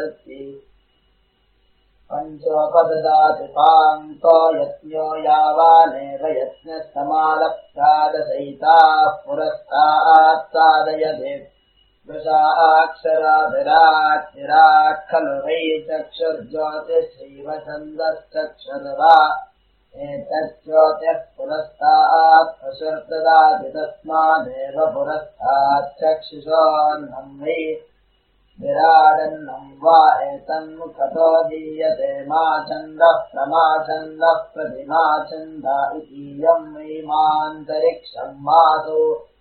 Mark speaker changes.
Speaker 1: प्रति पञ्चोपददाति पान्तो यज्ञो यावानेव यज्ञस्तमालप्स्यादसहिताः पुरस्तात् साधयते वृषाक्षराभिराट् विराट् खलु वै चक्षुर्ज्योतिश्चैव छन्दश्चक्षुर्वा एतज्ज्योतिः पुरस्तात् पशुर्ददाति तस्मादेव पुरस्तात् चक्षुषोऽन्नं वै विराडन्नं वा एतन्मुखतो दीयते माछन्दः प्रमाछन्दः प्रतिमाछन्द इतीयं वै मान्तरिक्षं मासु